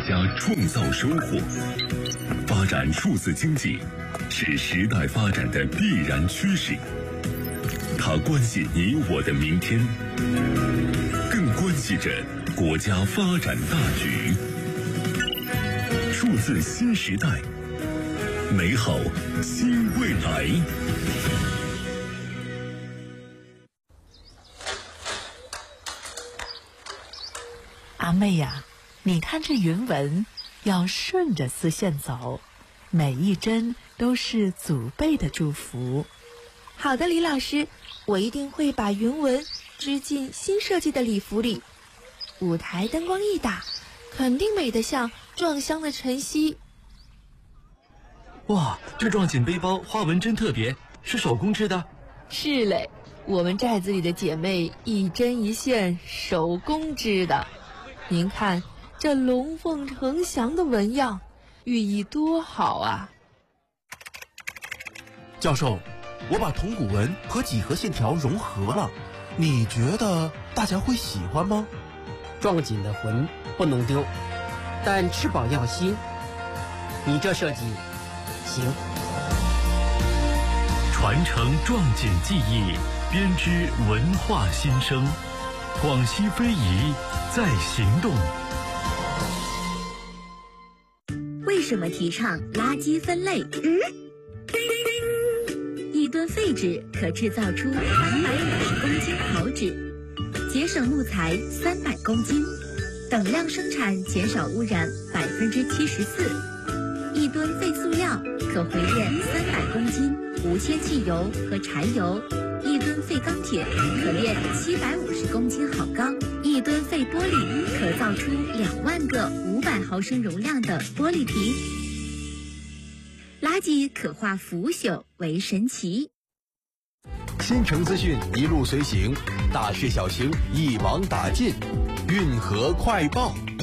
家创造收获。发展数字经济是时代发展的必然趋势，它关系你我的明天，更关系着国家发展大局。数字新时代，美好新未来。 阿妹呀，你看这云纹要顺着丝线走，每一针都是祖辈的祝福。 好的，李老师，我一定会把云纹织进新设计的礼服里。舞台灯光一打，肯定美得像撞香的晨曦。 哇，这撞锦背包花纹真特别，是手工织的？ 是嘞，我们寨子里的姐妹一针一线手工织的。您看这龙凤呈祥的纹样，寓意多好啊！ 教授，我把铜鼓纹和几何线条融合了，你觉得大家会喜欢吗？ 撞锦的魂不能丢，但翅膀要新。你这设计行。 传承撞锦技艺，编织文化新生。广西非遗在行动。 为什么提倡垃圾分类？一吨废纸可制造出250公斤好纸，节省木材300公斤，等量生产减少污染74%。一吨废塑料可回炼300公斤无铅汽油和柴油。一吨废钢铁可炼750公斤好钢，一吨废玻璃可造出2万个500毫升容量的玻璃瓶。垃圾可化腐朽为神奇。 新城资讯一路随行，大事小情一网打尽，运河快报。